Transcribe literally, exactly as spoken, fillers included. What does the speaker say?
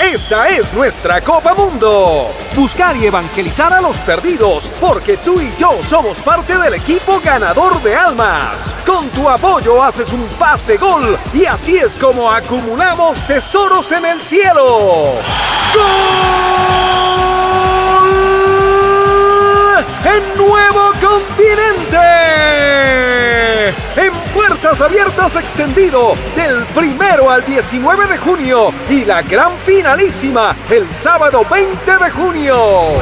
esta es nuestra Copa Mundo. Buscar y evangelizar a los perdidos, porque tú y yo somos parte del equipo ganador de almas. Con tu apoyo haces un pase gol y así es como acumulamos tesoros en el cielo. ¡Gol! ¡En Nuevo Continente! En Puertas Abiertas extendido del primero al diecinueve de junio y la gran finalísima el sábado veinte de junio.